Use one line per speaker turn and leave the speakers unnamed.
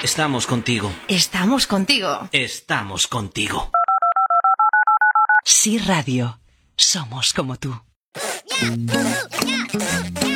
Estamos contigo.
Estamos contigo.
Estamos contigo.
Sí Radio. Somos como tú.
Yeah.